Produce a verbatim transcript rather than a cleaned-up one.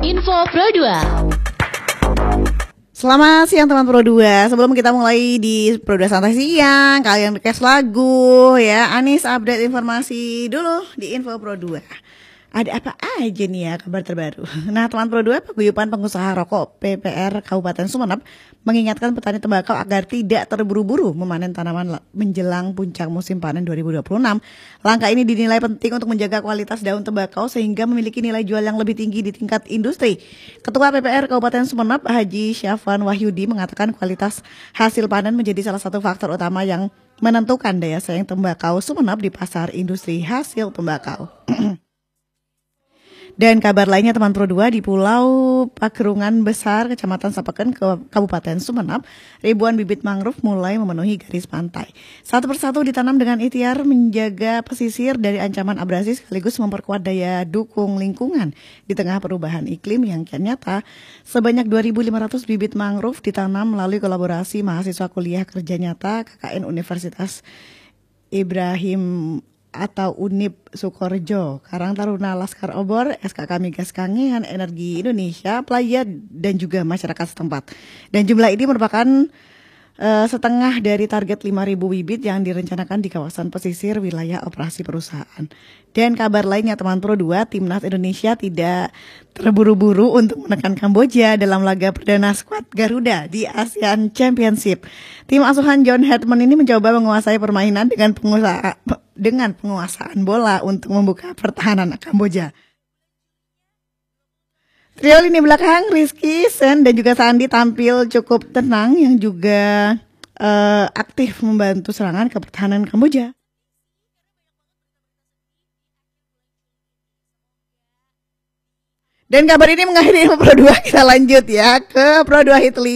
Info Pro dua. Selamat siang teman Pro dua. Sebelum kita mulai di Pro dua Santai Siang, kalian request lagu ya. Anis update informasi dulu di Info Pro dua. Ada apa aja nih ya kabar terbaru. Nah teman Pro dua, paguyuban pengusaha rokok P P R Kabupaten Sumeneb mengingatkan petani tembakau agar tidak terburu-buru memanen tanaman menjelang puncak musim panen dua ribu dua puluh enam. Langkah ini dinilai penting untuk menjaga kualitas daun tembakau sehingga memiliki nilai jual yang lebih tinggi di tingkat industri. Ketua P P R Kabupaten Sumeneb Haji Syafwan Wahyudi mengatakan kualitas hasil panen menjadi salah satu faktor utama yang menentukan daya saing tembakau Sumeneb di pasar industri hasil tembakau. Dan kabar lainnya teman Pro dua, di Pulau Pagerungan Besar, Kecamatan Sapeken, Kabupaten Sumeneb, ribuan bibit mangrove mulai memenuhi garis pantai. Satu persatu ditanam dengan ikhtiar menjaga pesisir dari ancaman abrasi sekaligus memperkuat daya dukung lingkungan di tengah perubahan iklim yang kian nyata. Sebanyak dua ribu lima ratus bibit mangrove ditanam melalui kolaborasi mahasiswa kuliah kerja nyata K K N Universitas Ibrahim atau Unip Sukorejo, Karang Taruna Laskar Obor, S K K Migas Kangean Energi Indonesia, Playa, dan juga masyarakat setempat. Dan jumlah ini merupakan uh, setengah dari target lima ribu bibit yang direncanakan di kawasan pesisir wilayah operasi perusahaan. Dan kabar lainnya teman Pro dua, Timnas Indonesia tidak terburu-buru untuk menekan Kamboja dalam laga perdana skuad Garuda di ASEAN Championship. Tim asuhan John Hedman ini mencoba menguasai permainan dengan pengusaha dengan penguasaan bola untuk membuka pertahanan Kamboja. Trio lini belakang Rizky, Sen, dan juga Sandi tampil cukup tenang yang juga uh, aktif membantu serangan ke pertahanan Kamboja. Dan kabar ini mengakhiri Pro dua, kita lanjut ya ke Pro dua Hit